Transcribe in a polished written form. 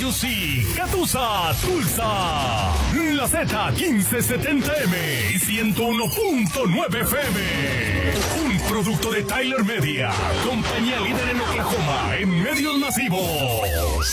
WC, Catusa, Tulsa. La Z1570M y 101.9 FM. Un producto de Tyler Media, compañía líder en Oklahoma en medios masivos.